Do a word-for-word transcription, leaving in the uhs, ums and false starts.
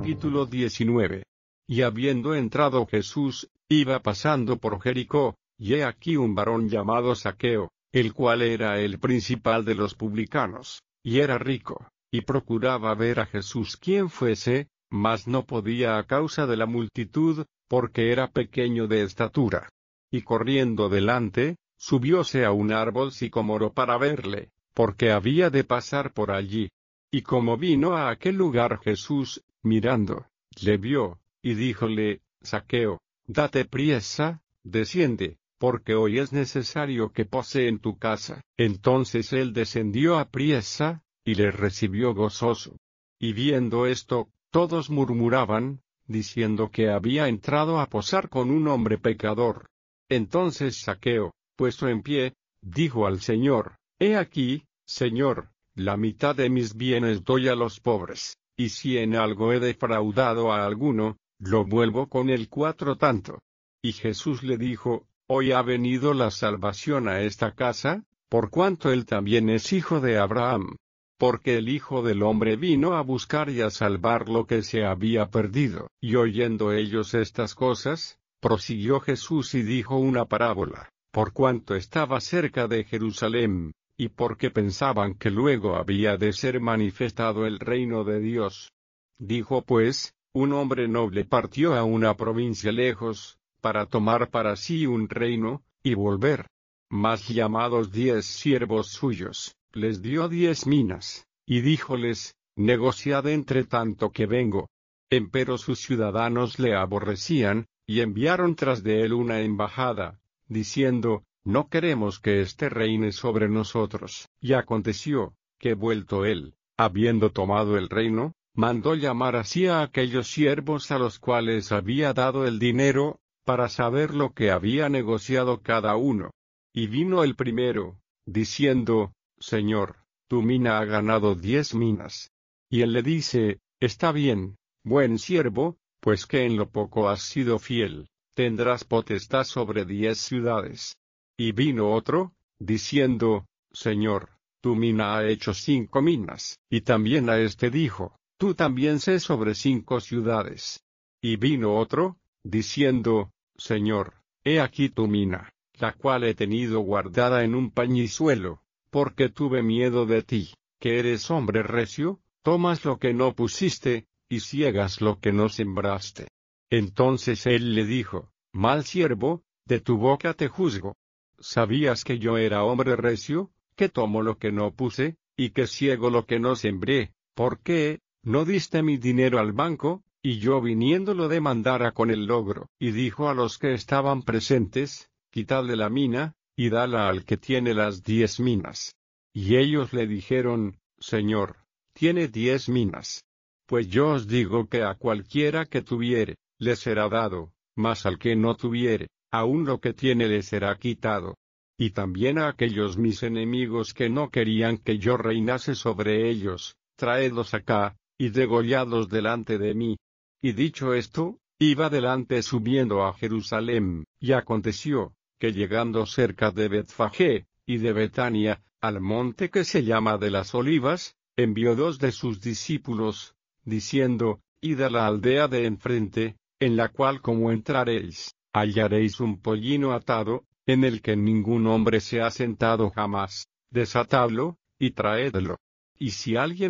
Capítulo diecinueve. Y habiendo entrado Jesús, iba pasando por Jericó, y he aquí un varón llamado Zaqueo, el cual era el principal de los publicanos, y era rico, y procuraba ver a Jesús quien fuese, mas no podía a causa de la multitud, porque era pequeño de estatura. Y corriendo delante, subióse a un árbol sicómoro para verle, porque había de pasar por allí. Y como vino a aquel lugar Jesús, mirando, le vio, y díjole: Zaqueo, date priesa, desciende, porque hoy es necesario que pose en tu casa. Entonces él descendió a priesa, y le recibió gozoso. Y viendo esto, todos murmuraban, diciendo que había entrado a posar con un hombre pecador. Entonces Zaqueo, puesto en pie, dijo al Señor: He aquí, Señor, la mitad de mis bienes doy a los pobres, y si en algo he defraudado a alguno, lo vuelvo con el cuatro tanto. Y Jesús le dijo: Hoy ha venido la salvación a esta casa, por cuanto él también es hijo de Abraham. Porque el Hijo del Hombre vino a buscar y a salvar lo que se había perdido. Y oyendo ellos estas cosas, prosiguió Jesús y dijo una parábola, por cuanto estaba cerca de Jerusalén, y porque pensaban que luego había de ser manifestado el reino de Dios. Dijo pues: un hombre noble partió a una provincia lejos, para tomar para sí un reino, y volver. Mas llamados diez siervos suyos, les dio diez minas, y díjoles: negociad entre tanto que vengo. Empero sus ciudadanos le aborrecían, y enviaron tras de él una embajada, diciendo: no queremos que éste reine sobre nosotros. Y aconteció, que vuelto él, habiendo tomado el reino, mandó llamar así a aquellos siervos a los cuales había dado el dinero, para saber lo que había negociado cada uno. Y vino el primero, diciendo: Señor, tu mina ha ganado diez minas. Y él le dice: Está bien, buen siervo, pues que en lo poco has sido fiel, tendrás potestad sobre diez ciudades. Y vino otro, diciendo: Señor, tu mina ha hecho cinco minas. Y también a este dijo: Tú también sé sobre cinco ciudades. Y vino otro, diciendo: Señor, he aquí tu mina, la cual he tenido guardada en un pañizuelo, porque tuve miedo de ti, que eres hombre recio, tomas lo que no pusiste, y ciegas lo que no sembraste. Entonces él le dijo: Mal siervo, de tu boca te juzgo. ¿Sabías que yo era hombre recio, que tomo lo que no puse, y que ciego lo que no sembré? ¿Por qué no diste mi dinero al banco, y yo viniendo lo demandara con el logro? Y dijo a los que estaban presentes: Quitadle la mina, y dala al que tiene las diez minas. Y ellos le dijeron: Señor, tiene diez minas. Pues yo os digo que a cualquiera que tuviere, le será dado, mas al que no tuviere, aun lo que tiene le será quitado. Y también a aquellos mis enemigos que no querían que yo reinase sobre ellos, traedlos acá, y degolladlos delante de mí. Y dicho esto, iba delante subiendo a Jerusalén, y aconteció, que llegando cerca de Betfagé, y de Betania, al monte que se llama de las Olivas, envió dos de sus discípulos, diciendo: Id a la aldea de enfrente, en la cual como entraréis, hallaréis un pollino atado, en el que ningún hombre se ha sentado jamás. Desatadlo, y traédlo. Y si alguien